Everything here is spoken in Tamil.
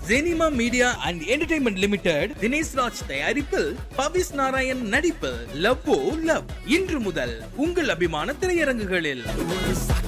Jenima media and entertainment limited Dinesh Raj தயாரிப்பில் பவிஸ் நாராயண் நடிப்பில் லவ்வோ லவ் இன்று முதல் உங்கள் அபிமான திரையரங்குகளில்.